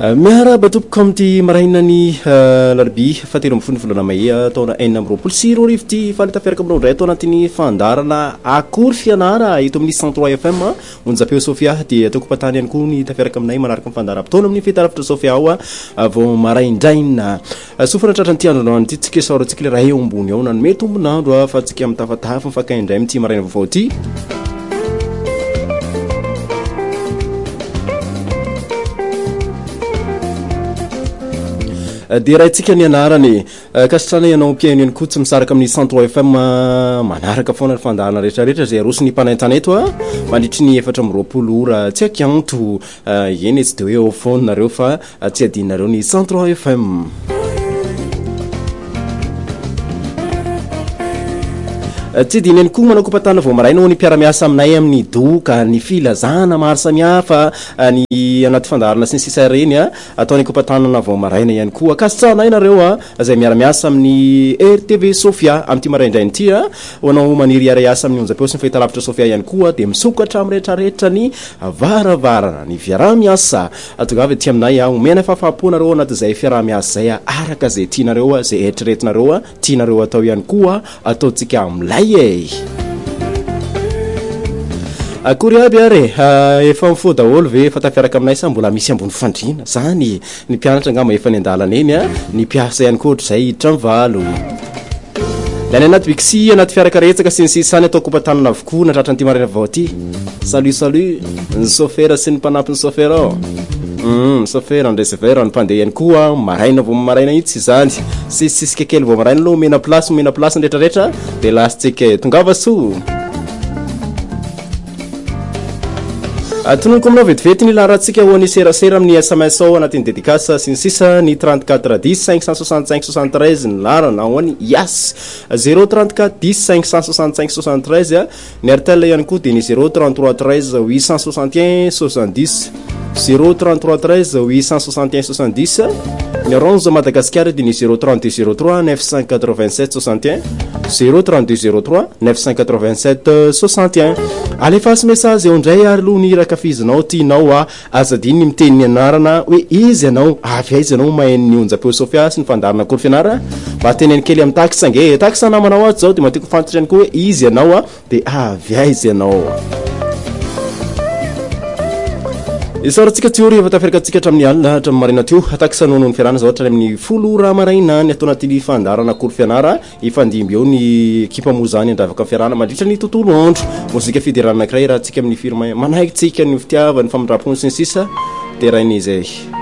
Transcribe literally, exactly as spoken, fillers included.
miara batopoko amty marainany larbi fatelo amby fony volana may taona enina amby roapolo sy roa arivo ty faly tafiaraka aminao indray atao anatin'ny fandarana akory fianara eto amin'ny cent trois F M onjapeo Sofia dia ataoko patany ihany koa ny tafiaraka aminay manaraka ny fandaram-potoana amin'ny fitaravitra Sofia ao vao maraindraina sofina tratrany ty andro andro ty tsika saorantsika le raha eo ambony ao nanome tombonandro fa tsika mitafatafa mifakaindray amin'ity maraina vaovao ty dia raha itsika ny anarany kasitrana ianao mpiaino ihany koa tsy misaraka amin'ny cent trois F M manaraka foana ny fandarana rehetrarehetra zay arosy ny mpanentana eto a mandritry ny efatra amby roapolo ora tsy akianto eny tsy de hoe ao foana nareo fa tsy adinareo ny cent trois F M tsy dineny koa manao kopatana vao maraina ny mpiaramiasa aminay amin'ny doka ny filazana maro samihafa ny anaty fandarana sy ny sisa reny a ataony kopatanana vao maraina ihany koa kasitsanay nareo a zay miaramiasa amin'ny R T V Sofia amin'ity maraindrainy ity a hoanao maniry iara-iasa amin'ny onjapeo sy ny fahitalavitra Sofia ihany koa dia misokatra amin'ny rehetrarehetra ny varavarana ny fiaramiasa atongavy aty aminay a omena fahafapo nareo anaty zay fiaramiasa zay a araka zay tianareo a zay eritreretinareo a tianareo atao ihany koa ataotsika amilay akory aby ary efa mifo daholo ve efa tafiaraka aminay sa mbola misy ambony fandrina zany ny mpianatra angamba efa ny andalana eny a ny mpiasa ihany koa ohatr'izay hiditra mivalo lany anaty bikisi anaty fiarakaretsaka sy ny sisany atao kopatanana avokoa natratra nyty marina vao ty salut salut ny sofera sy ny mpanampy ny sofera Mm, sofera andresy vera ny mpandeha ihany koa maraina vao maraina itsy zany sisisy kekely vao maraina aloha mena place mena place nrehetrarehetra dia lasitsika tongava so atononiko aminao vetivety ny laharatsika ho any serasera amin'ny S M S ao anatin'ny dédicace sy ny sisa ny trente-quatre dix cinq cent soixante-cinq soixante-treize ny larana ho any yas zéro trente-quatre dix cinq cent soixante-cinq soixante-treize ny artel ihany koa dia ny zéro trente-trois treize huit cent soixante et un soixante-dix zéro trente-trois treize huit cent soixante et un soixante-dix ny orange Madagascar dia ny zéro trente-deux zéro trois neuf cent quatre-vingt-sept soixante et un zéro trente-deux zéro trois neuf cent quatre-vingt-sept soixante et un alefasy message eo indray ary aloha ny rakafizinao tianao a azadiny miteny anarana hoe izy ianao avy aizy ianao mahain'ny onjapeo Sofia sy ny fandarana akory fianara mba teneny kely amin'ny taxe ange taxe namanao ato zao dia matiko fantatra ihany koa hoe izy ianao a dia avy aizy ianao isaorantsika tiory efa tafiarakatsika hatramin'ny alina hatramin'ny marina teo taxe nono ny fiarana zao ohatra amin'ny folo ora maraina ny atao anatin'ny fandarana akory fianara ifandimby eo ny ekipa mozany andravaka fiarana mandritra ny tontolo andro mozika fiderana anankiray raha tsika amin'ny firma manaikitsika ny fitiava ny famindram-pony sy ny sisa dia raha in'izay